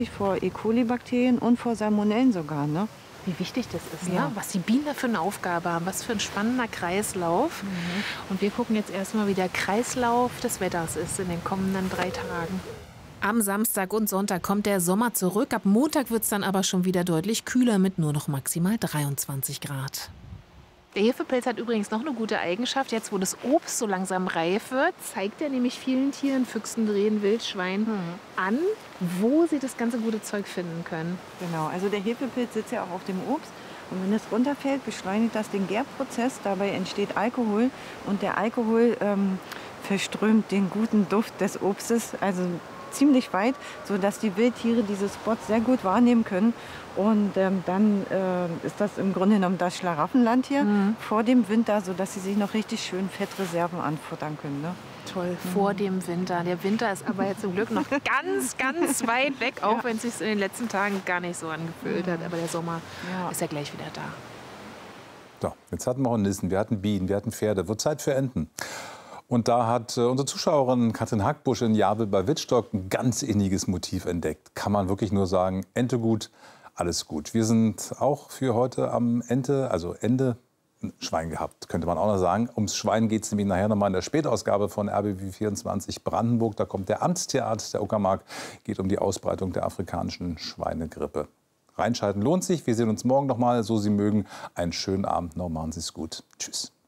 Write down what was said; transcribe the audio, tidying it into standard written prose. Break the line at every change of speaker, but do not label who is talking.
Vor E. coli-Bakterien und vor Salmonellen sogar, ne?
Wie wichtig das ist,
Ja.
ne? Was die Bienen da für eine Aufgabe haben, was für ein spannender Kreislauf. Und wir gucken jetzt erstmal, wie der Kreislauf des Wetters ist in den kommenden 3 Tagen. Am Samstag und Sonntag kommt der Sommer zurück. Ab Montag wird es dann aber schon wieder deutlich kühler mit nur noch maximal 23 Grad. Der Hefepilz hat übrigens noch eine gute Eigenschaft. Jetzt, wo das Obst so langsam reif wird, zeigt er nämlich vielen Tieren, Füchsen, Rehen, Wildschweinen an, wo sie das ganze gute Zeug finden können.
Genau, also der Hefepilz sitzt ja auch auf dem Obst. Und wenn es runterfällt, beschleunigt das den Gärprozess. Dabei entsteht Alkohol. Und der Alkohol verströmt den guten Duft des Obstes, also ziemlich weit, sodass die Wildtiere diese Spots sehr gut wahrnehmen können. Und dann ist das im Grunde genommen das Schlaraffenland hier vor dem Winter, sodass sie sich noch richtig schön Fettreserven anfuttern können. Ne?
Toll, vor dem Winter. Der Winter ist aber jetzt zum Glück noch ganz, ganz weit weg, auch wenn es sich in den letzten Tagen gar nicht so angefühlt hat. Aber der Sommer ist ja gleich wieder da.
So, jetzt hatten wir Hornissen, wir hatten Bienen, wir hatten Pferde. Wird Zeit für Enten. Und da hat unsere Zuschauerin Katrin Hackbusch in Jabel bei Wittstock ein ganz inniges Motiv entdeckt. Kann man wirklich nur sagen, Ente gut, alles gut. Wir sind auch für heute am Ende Schwein gehabt, könnte man auch noch sagen. Ums Schwein geht es nämlich nachher nochmal in der Spätausgabe von RBB24 Brandenburg. Da kommt der Amtstierarzt der Uckermark, geht um die Ausbreitung der afrikanischen Schweinegrippe. Reinschalten lohnt sich. Wir sehen uns morgen nochmal, so Sie mögen. Einen schönen Abend noch, machen Sie es gut. Tschüss.